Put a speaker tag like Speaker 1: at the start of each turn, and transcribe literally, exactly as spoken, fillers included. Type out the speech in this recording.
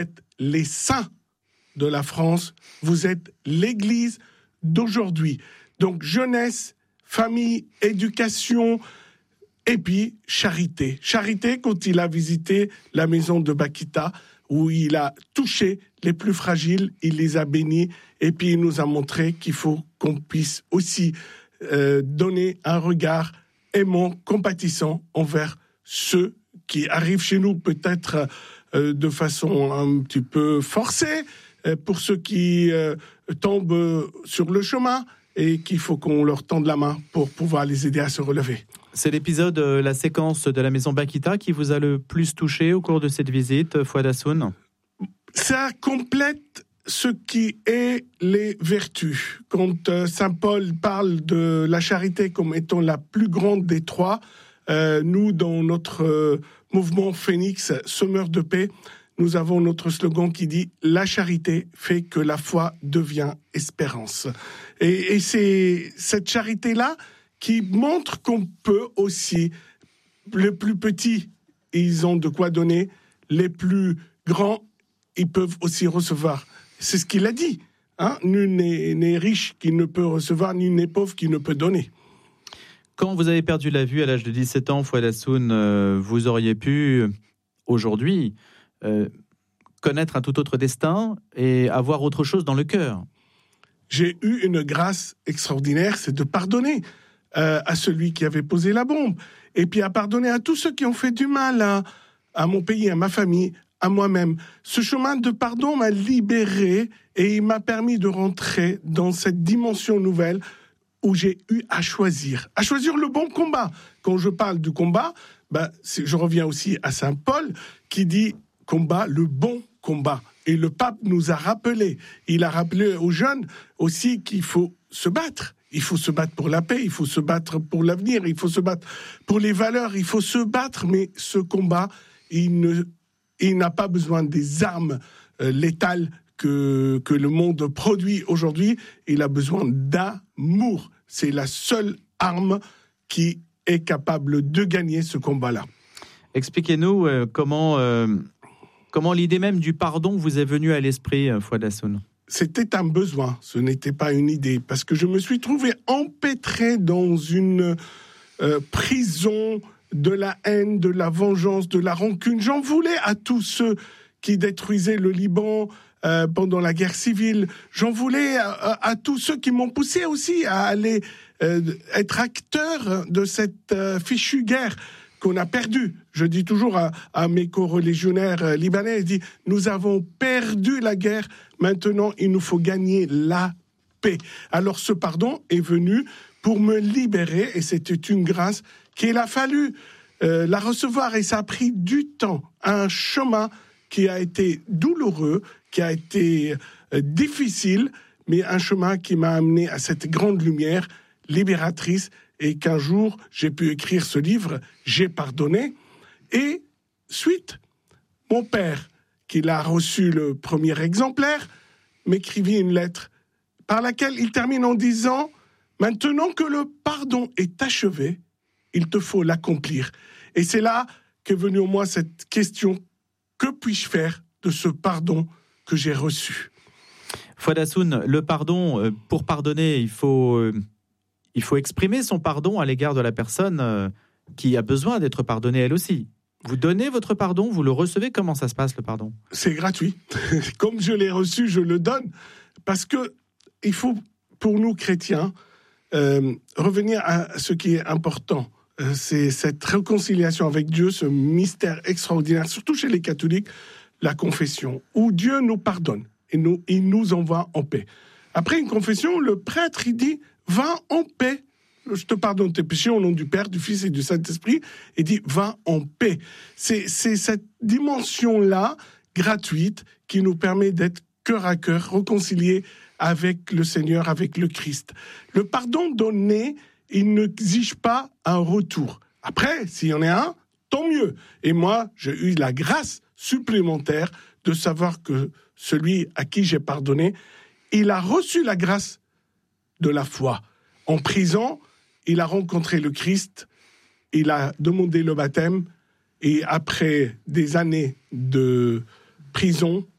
Speaker 1: êtes les saints de la France, vous êtes l'Église d'aujourd'hui. Donc jeunesse, famille, éducation, et puis charité. Charité, quand il a visité la maison de Bakita, où il a touché les plus fragiles, il les a bénis, et puis il nous a montré qu'il faut qu'on puisse aussi euh, donner un regard aimant, compatissant envers ceux qui arrivent chez nous peut-être euh, de façon un petit peu forcée, euh, pour ceux qui euh, tombent sur le chemin, et qu'il faut qu'on leur tende la main pour pouvoir les aider à se relever.
Speaker 2: C'est l'épisode, euh, la séquence de la maison Bakita qui vous a le plus touché au cours de cette visite, Fouad Hassoun?
Speaker 1: Ça complète ce qui est les vertus. Quand euh, saint Paul parle de la charité comme étant la plus grande des trois, euh, nous, dans notre euh, mouvement Phénix, semeur de paix, nous avons notre slogan qui dit « La charité fait que la foi devient espérance ». Et, et c'est cette charité-là qui montre qu'on peut aussi, les plus petits, ils ont de quoi donner, les plus grands, ils peuvent aussi recevoir. C'est ce qu'il a dit. Hein? Nul n'est, n'est riche qui ne peut recevoir, nul n'est pauvre qui ne peut donner.
Speaker 2: Quand vous avez perdu la vue à l'âge de dix-sept ans, Fouad Hassoun, euh, vous auriez pu, aujourd'hui, euh, connaître un tout autre destin et avoir autre chose dans le cœur.
Speaker 1: J'ai eu une grâce extraordinaire, c'est de pardonner euh, à celui qui avait posé la bombe. Et puis à pardonner à tous ceux qui ont fait du mal à, à mon pays, à ma famille, à moi-même. Ce chemin de pardon m'a libéré et il m'a permis de rentrer dans cette dimension nouvelle où j'ai eu à choisir, à choisir le bon combat. Quand je parle du combat, ben, je reviens aussi à saint Paul qui dit combat, le bon combat. Et le pape nous a rappelé, il a rappelé aux jeunes aussi qu'il faut se battre. Il faut se battre pour la paix, il faut se battre pour l'avenir, il faut se battre pour les valeurs, il faut se battre, mais ce combat, il, ne, il n'a pas besoin des armes euh, létales que, que le monde produit aujourd'hui, il a besoin d'amour. C'est la seule arme qui est capable de gagner ce combat-là.
Speaker 2: Expliquez-nous euh, comment... Euh... Comment l'idée même du pardon vous est venue à l'esprit, Fouad Hassoun?
Speaker 1: C'était un besoin, ce n'était pas une idée, parce que je me suis trouvé empêtré dans une euh, prison de la haine, de la vengeance, de la rancune. J'en voulais à tous ceux qui détruisaient le Liban euh, pendant la guerre civile. J'en voulais à, à, à tous ceux qui m'ont poussé aussi à aller euh, être acteur de cette euh, fichue guerre qu'on a perdu. Je dis toujours à, à mes co-religionnaires libanais, je dis, nous avons perdu la guerre, maintenant il nous faut gagner la paix. Alors ce pardon est venu pour me libérer, et c'était une grâce qu'il a fallu euh, la recevoir, et ça a pris du temps, un chemin qui a été douloureux, qui a été euh, difficile, mais un chemin qui m'a amené à cette grande lumière libératrice, et qu'un jour, j'ai pu écrire ce livre, J'ai pardonné. Et suite, mon père, qui l'a reçu le premier exemplaire, m'écrivit une lettre par laquelle il termine en disant « Maintenant que le pardon est achevé, il te faut l'accomplir. » Et c'est là qu'est venue en moi cette question « Que puis-je faire de ce pardon que j'ai reçu ?»
Speaker 2: Fouad Hassoun, le pardon, pour pardonner, il faut... Il faut exprimer son pardon à l'égard de la personne qui a besoin d'être pardonnée elle aussi. Vous donnez votre pardon, vous le recevez, comment ça se passe le pardon?
Speaker 1: C'est gratuit. Comme je l'ai reçu, je le donne. Parce que il faut, pour nous chrétiens, euh, revenir à ce qui est important. Euh, c'est cette réconciliation avec Dieu, ce mystère extraordinaire, surtout chez les catholiques, la confession, où Dieu nous pardonne et nous, il nous envoie en paix. Après une confession, le prêtre, il dit « Va en paix, je te pardonne tes péchés au nom du Père, du Fils et du Saint-Esprit », et dit « Va en paix ». C'est, c'est cette dimension-là, gratuite, qui nous permet d'être cœur à cœur, réconciliés avec le Seigneur, avec le Christ. Le pardon donné, il n'exige pas un retour. Après, s'il y en a un, tant mieux. Et moi, j'ai eu la grâce supplémentaire de savoir que celui à qui j'ai pardonné, il a reçu la grâce de la foi. En prison, il a rencontré le Christ, il a demandé le baptême, et après des années de, prison